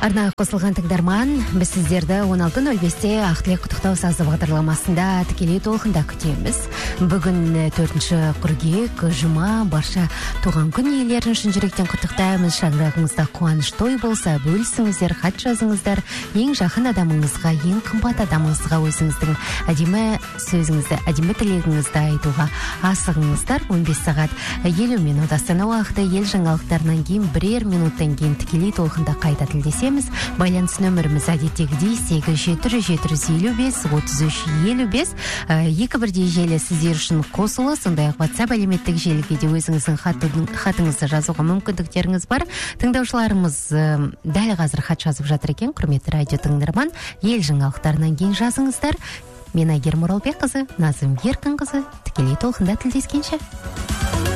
Арнаға қосылған тыңдарман, біз сіздерді 16:05-те Ақтілек құттықтау сазы бағдарламасында тікелей толқында күтеміз. Бүгін 4 қыркүйек, жұма, барша туған күн иелерін шын жүректен құттықтаймыз. Шаңырағыңызда қуаныш той болса, бөлісіңіздер, хат жазыңыздар. Ең жақын адамыңызға, ең қымбат адамыңызға өзіңіздің әдемі сөзіңізді, әдемі тілегіңізді айтуға асығыңыздар. 15 сағат 50 минут Астана уақыты ел жаңалықтарынан кейін бірер минуттан кейін тікелей толқында қайта тілдесеміз. Байланыс нөміріміз әдеттегідей 8-7-755-33-55. Екі бірдей желі сіздер үшін қосылы, сондай-ақ WhatsApp әлеуметтік желіге де өзіңіздің хатыңызды жазуға мүмкіндіктеріңіз бар. Тыңдаушыларымыз дәл қазір хат жазып жатыр екен. Құрметті радио тыңдарман, ел жаңалықтарынан кейін жазыңыздар. Мен Айгерім Оралбекқызы, Назым Еркінқызы, тікелей толқында тілдескенше.